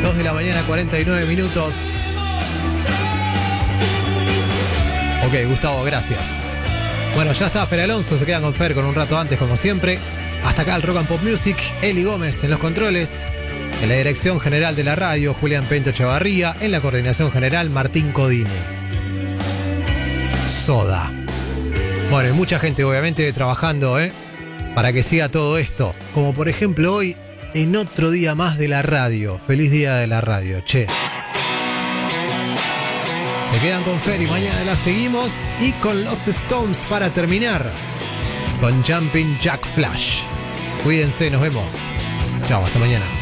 2 de la mañana, 49 minutos. Ok, Gustavo, gracias. Bueno, ya está Fer Alonso, se quedan con Fer con un rato antes, como siempre. Hasta acá el Rock and Pop Music, Eli Gómez en los controles, en la dirección general de la radio, Julián Pento Chavarría, en la coordinación general, Martín Codine. Soda. Bueno, y mucha gente obviamente trabajando, para que siga todo esto. Como por ejemplo hoy, en otro día más de la radio. Feliz día de la radio, che. Se quedan con Fer y mañana la seguimos. Y con los Stones para terminar. Con Jumping Jack Flash. Cuídense, nos vemos. Chao, hasta mañana.